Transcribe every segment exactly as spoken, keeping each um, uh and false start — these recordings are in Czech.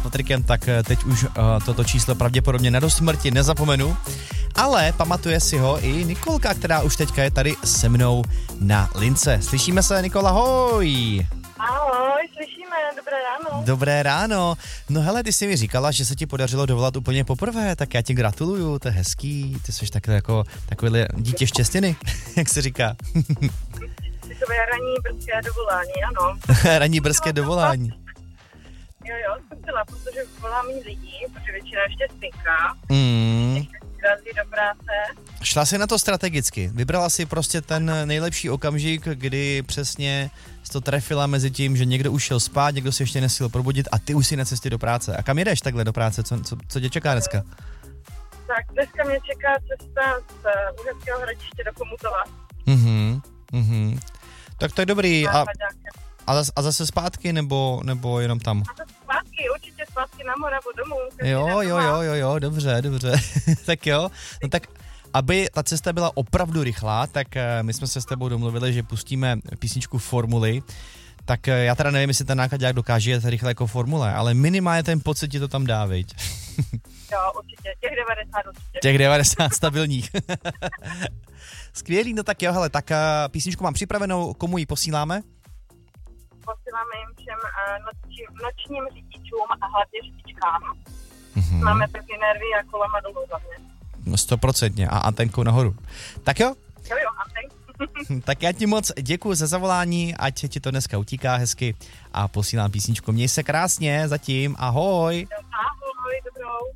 s Patrikem, tak teď už uh, toto číslo pravděpodobně na do smrti nezapomenu. Ale pamatuje si ho i Nikolka, která už teďka je tady se mnou na lince. Slyšíme se, Nikola, ahoj! Ahoj, slyšíme, dobré ráno. Dobré ráno. No hele, ty jsi mi říkala, že se ti podařilo dovolat úplně poprvé, tak já ti gratuluju, to je hezký, ty jsi takhle jako takovýhle dítě štěstěny, jak se říká. To je ranní brzké dovolání, ano. Ranní brzké dovolání. Jo, jo, zkusila, protože volá méně lidí, protože většina ještě spinká. Mm. Razí do práce. Šla si na to strategicky. Vybrala si prostě ten nejlepší okamžik, kdy přesně jsi to trefila mezi tím, že někdo už šel spát, někdo si ještě nestihl probudit a ty už si na cestě do práce. A kam jedeš takhle do práce? Co, co, co tě čeká dneska? Tak dneska mě čeká cesta z Uherského Hradiště do Chomutova. Mhm, mhm. Tak to je dobrý. A, a, zase, a zase zpátky, nebo, nebo jenom tam? A zase zpátky, určitě zpátky na Moravu domů. Jo, jo, jo, jo, jo, dobře, dobře. Tak jo, no tak aby ta cesta byla opravdu rychlá, tak my jsme se s tebou domluvili, že pustíme písničku Formuly. Tak já teda nevím, jestli ten nákladák dokáže jet rychle jako Formule, ale minimálně ten pocit ti to tam dá, viď? Jo, určitě, těch devadesát určitě. Těch devadesát stabilních. Skvělý, no tak jo, hele, tak písničku mám připravenou, komu ji posíláme? Posíláme jim všem uh, nočním, nočním řidičům a hlavně řidičkám. Mm-hmm. Máme taky nervy a kolem a dolů hlavně. No stoprocentně a antenkou nahoru. Tak jo? Jo, jo, antenku. Tak já ti moc děkuju za zavolání, ať ti to dneska utíká hezky a posílám písničku. Měj se krásně zatím, ahoj. Ahoj, dobrou.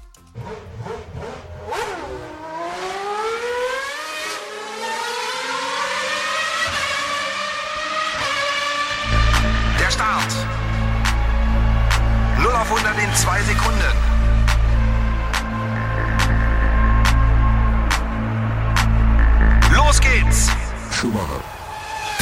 Der Start. null auf hundert in zwei Sekunden. Los geht's. Schumacher.